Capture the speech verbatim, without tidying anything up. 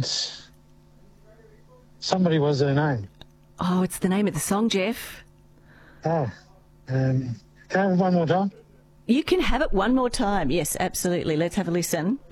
and somebody was her name. Oh, it's the name of the song, Jeff. Oh, um, can I have it one more time? You can have it one more time. Yes, absolutely. Let's have a listen.